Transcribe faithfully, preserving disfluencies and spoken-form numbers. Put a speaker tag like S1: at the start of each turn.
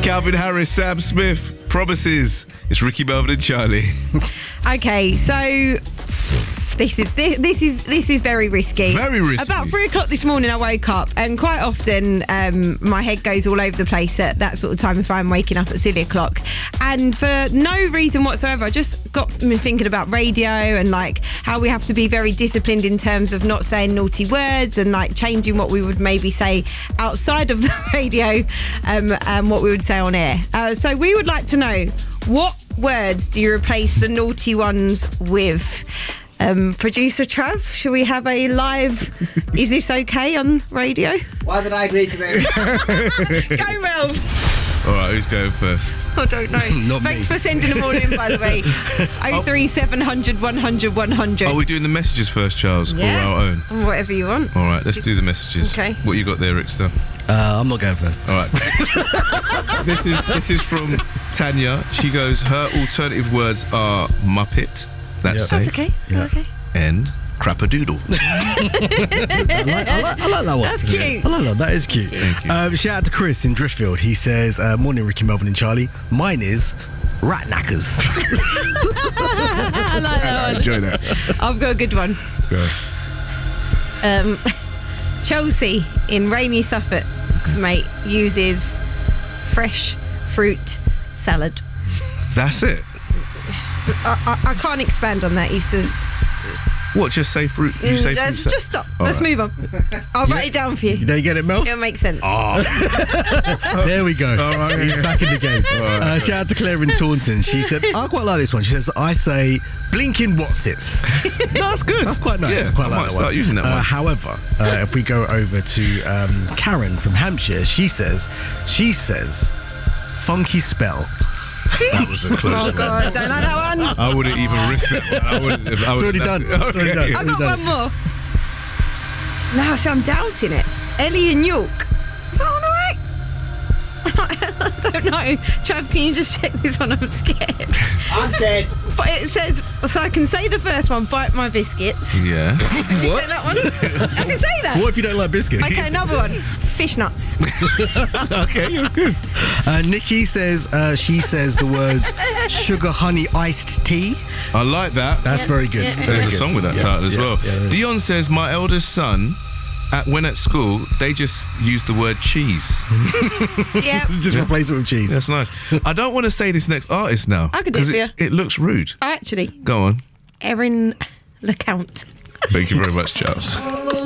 S1: Calvin Harris, Sam Smith, Promises. It's Ricky Melvin and Charlie.
S2: Okay, so this is this, this is this is very risky.
S1: Very risky.
S2: About three o'clock this morning, I woke up, and quite often um, my head goes all over the place at that sort of time if I'm waking up at silly o'clock. And for no reason whatsoever, I just got me thinking about radio and like how we have to be very disciplined in terms of not saying naughty words and like changing what we would maybe say outside of the radio um, and what we would say on air. Uh, so we would like to know, what words do you replace the naughty ones with? Um, Producer Trav, shall we have a live Is This Okay on radio?
S3: Why did I agree to this?
S2: Go, Melv.
S1: All right, who's going first?
S2: I don't know.
S4: Not
S2: Thanks
S4: me.
S2: for sending them all in, by the way. oh three seven hundred, one hundred, one hundred.
S1: Are we doing the messages first, Charles,
S2: Yeah.
S1: or our own?
S2: Whatever you want.
S1: All right, let's do the messages.
S2: Okay.
S1: What you got there, Rickster?
S4: Uh, I'm not going first.
S1: All right. this is this is from Tanya. She goes, her alternative words are Muppet. That's
S4: Yep.
S1: safe.
S2: That's okay.
S4: Yeah.
S2: Okay.
S1: And Crappadoodle.
S4: I like, I, like, I like that one.
S2: That's cute.
S4: I like that. That is cute.
S1: Thank you.
S4: Um, shout out to Chris in Driftfield. He says, uh, morning, Ricky, Melvin and Charlie. Mine is rat knackers.
S2: I like that one.
S1: Enjoy that.
S2: I've got a good one.
S1: Go.
S2: Um, Chelsea in rainy Suffolk, mate, uses fresh fruit salad.
S1: That's it.
S2: I, I, I can't expand on that. You s- s-
S1: What? Just say fruit. You say
S2: Mm,
S1: fruit.
S2: uh,
S1: sa-
S2: just stop.
S1: All
S2: Let's
S1: right.
S2: move on. I'll write it down for you.
S4: You don't get it, Mel?
S2: It'll make sense.
S4: There we go.
S1: All right,
S4: He's
S1: yeah.
S4: back in the game.
S1: right.
S4: Uh, shout out to Claire in Taunton. She said, I quite like this one. She says, I say blinking Watsits.
S1: No, that's good.
S4: That's quite nice.
S1: Yeah,
S4: I quite
S1: I
S4: like
S1: might
S4: that
S1: start
S4: one.
S1: using that
S4: Uh,
S1: one.
S4: however, uh, if we go over to um, Karen from Hampshire, she says, she says, funky spell.
S1: That was a close
S2: Oh,
S1: one.
S2: God. Don't like that one.
S1: I wouldn't even risk that one. I wouldn't. I
S4: It's
S1: wouldn't
S4: already
S1: have
S4: done.
S1: it.
S4: It's already
S1: Okay.
S4: done.
S2: I got one more. Now, so I'm doubting it. Ellie in York. Is that one alright? I don't know. Trav, can you just check this one? I'm scared.
S3: I'm scared.
S2: But it says, so I can say the first one, bite my biscuits.
S1: Yeah.
S2: Can you say that one? I can say that.
S4: What if you don't like biscuits?
S2: Okay, another one. Fish nuts.
S1: Okay, it was good.
S4: Uh, Nikki says, uh, she says the words sugar honey iced tea.
S1: I like that.
S4: That's
S2: Yeah.
S4: very good.
S2: Yeah.
S4: Very
S1: There's a
S4: good.
S1: song with that
S4: Yeah,
S1: title as
S4: yeah,
S1: well.
S4: yeah, there is.
S1: Dion says, my eldest son, at, when at school, they just use the word cheese.
S2: Yeah.
S4: Just replace it with cheese.
S1: That's nice. I don't want to say this next artist now.
S2: I could do it
S1: 'cause
S2: for
S1: it,
S2: you.
S1: it looks rude.
S2: Actually,
S1: Go on.
S2: Erin LeCount.
S1: Thank you very much, Charles.